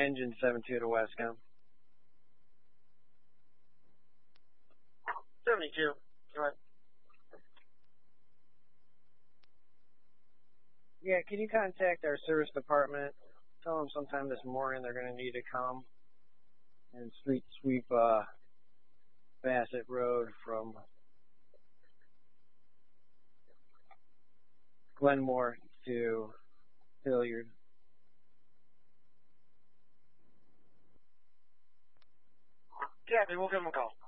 engine 72 to Westcom. 72. Right. Yeah, can you contact our service department? Tell them sometime this morning they're going to need to come and street sweep Bassett Road from Glenmore to Hilliard. Yeah, we'll give them a call.